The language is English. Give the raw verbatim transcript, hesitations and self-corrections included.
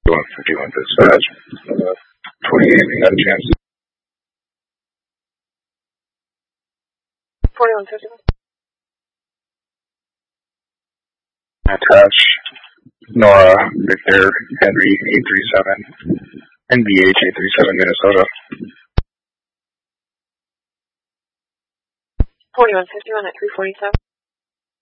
one fifty-one dispatch. Uh, twenty-eight, we got a chance. forty-one fifty-one. Attach Nora, Victor, Henry, eight three seven, N B H eight three seven, Minnesota. forty-one fifty-one at three forty-seven.